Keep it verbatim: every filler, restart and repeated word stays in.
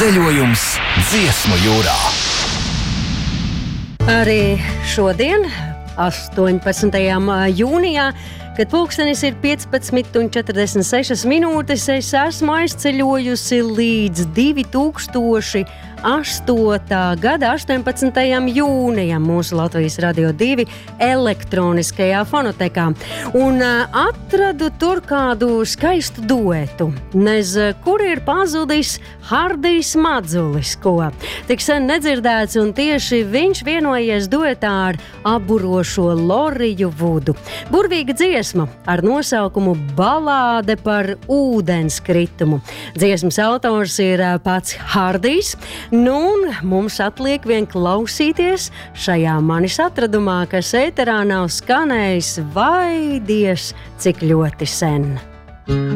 Ceļojums Dziesmu jūrā. Arī šodien, astoņpadsmitajā jūnijā, kad pulkstenis ir piecpadsmit un četrdesmit sešas minūtes, es esmu aizceļojusi līdz divi tūkstoši astotā gada astoņpadsmitajam jūnijam mūsu Latvijas Radio divi elektroniskajā fonotekā un atradu tur kādu skaistu duetu. Nez, kur ir pazudis Hardijs Madzulis, ko tik sen nedzirdēts, un tieši viņš vienojies duetā ar apburošo Loriju Vudu. Burvīga dziesma ar nosaukumu Balāde par ūdenskritumu. Dziesmas autors ir pats Hardijs. Nu, un mums atliek vien klausīties šajā manis atradumā, kas ēterā nav skanējis vai diez cik ļoti sen.